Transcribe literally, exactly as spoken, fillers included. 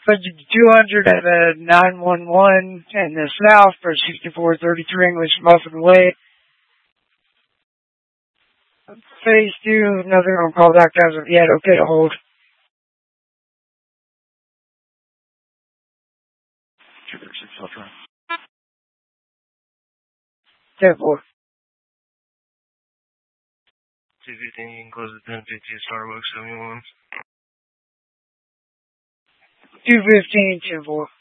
two hundred at a nine one one in the south for sixty-four thirty-three English Muffin Way. Phase two, nothing on call back as of yet. Okay to hold. ten four. two fifteen, you can close the ten fifty at Starbucks seventy-one. two fifteen, ten four.